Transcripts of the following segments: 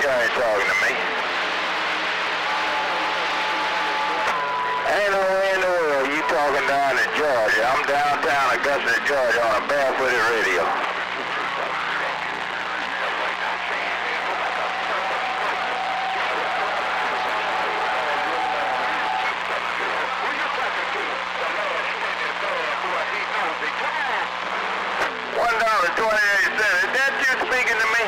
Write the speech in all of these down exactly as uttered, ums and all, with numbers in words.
County talking to me. Ain't no way in the world you talking down to Georgia. I'm downtown Augusta, Georgia on a barefooted radio. One dollar twenty-eight cents. Is that you speaking to me?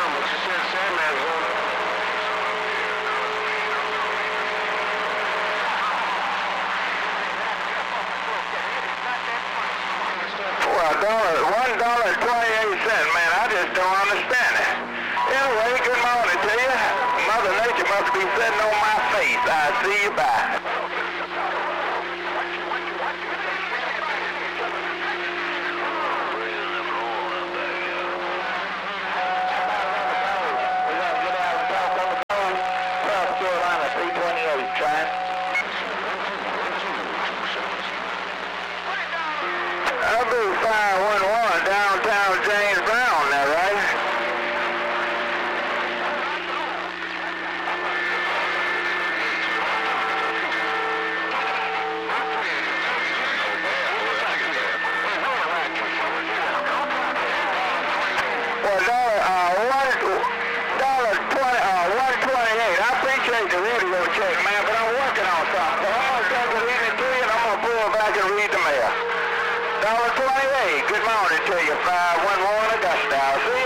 Well, dollar, one dollar twenty-eight cents, man. I just don't understand it. Anyway, good morning to you. Mother Nature must be sitting on my face. I see you bye. I'll be five one one downtown James Brown now, right? Well, dollar, uh, one, dollar twenty, uh, one twenty-eight. I appreciate the radio check, man, but I'm working on something. So I'm gonna take a reading to you, and I'm gonna pull back and read the mail. Dollar twenty-eight. Good morning to you. five one one Augusta. I'll see